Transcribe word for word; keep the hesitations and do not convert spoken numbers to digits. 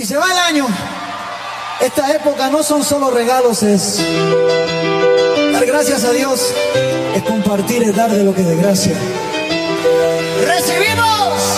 se va el año, esta época no son solo regalos, es dar gracias a Dios, es compartir, es dar de lo que es de gracia. ¡Recibimos!